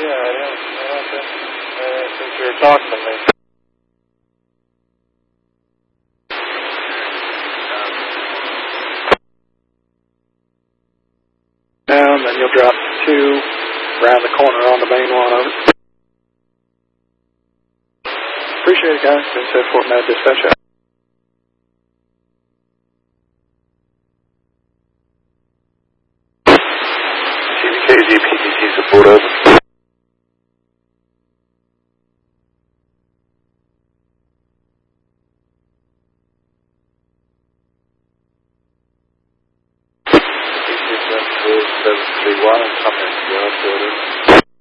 Yeah, I didn't think you were talking to me. Down, then you'll drop 2 around the corner on the main one over. Appreciate it, guys. Been said Fort Med Dispatch out. CBKZ PTC support over. PTC 731, come in,